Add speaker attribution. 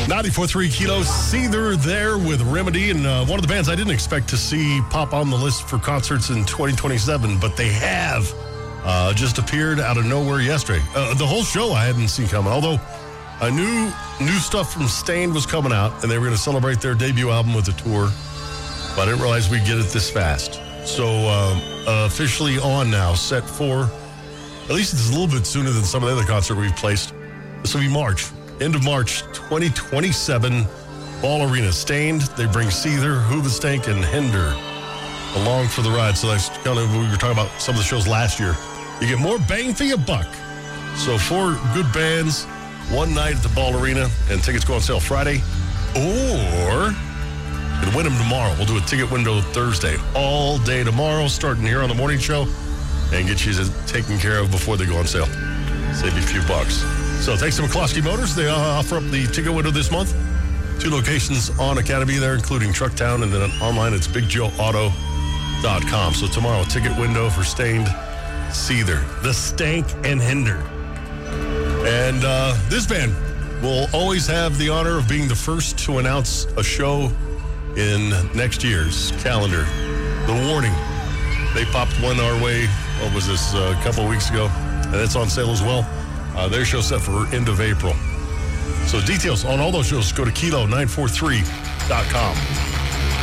Speaker 1: 94.3 Kilo, Seether there with Remedy, and one of the bands I didn't expect to see pop on the list for concerts in 2027, but they have just appeared out of nowhere yesterday. The whole show I hadn't seen coming, although I knew new stuff from Staind was coming out, and they were going to celebrate their debut album with a tour, but I didn't realize we'd get it this fast. So officially on now, set for, at least it's a little bit sooner than some of the other concerts we've placed. This will be March. End of March 2027, Ball Arena. Staind, they bring Seether, Hoobastank, and Hinder along for the ride. So that's kind of, we were talking about some of the shows last year. You get more bang for your buck. So 4 good bands, one night at the Ball Arena, and tickets go on sale Friday. Or you can win them tomorrow. We'll do a ticket window Thursday. All day tomorrow, starting here on the morning show, and get you taken care of before they go on sale. Save you a few bucks. So thanks to McCloskey Motors. They offer up the ticket window this month. 2 locations on Academy there, including Trucktown, and then online it's BigJoeAuto.com. So tomorrow, ticket window for Staind, Seether, The Stank, and Hinder. And this band will always have the honor of being the first to announce a show in next year's calendar. The Warning. They popped one our way, what was this, a couple of weeks ago, and it's on sale as well. Their show set for end of April. So details on all those shows, go to Kilo943.com.